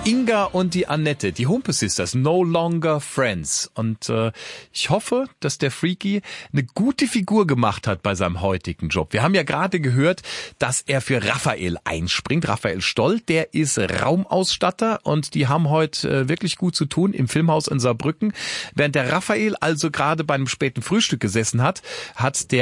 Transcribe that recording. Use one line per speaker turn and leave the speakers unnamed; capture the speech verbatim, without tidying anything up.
Inga und die Annette, die Humpe Sisters, No Longer Friends. Und äh, ich hoffe, dass der Freaky eine gute Figur gemacht hat bei seinem heutigen Job. Wir haben ja gerade gehört, dass er für Raphael einspringt. Raphael Stoll, der ist Raumausstatter und die haben heute äh, wirklich gut zu tun im Filmhaus in Saarbrücken. Während der Raphael also gerade bei einem späten Frühstück gesessen hat, hat der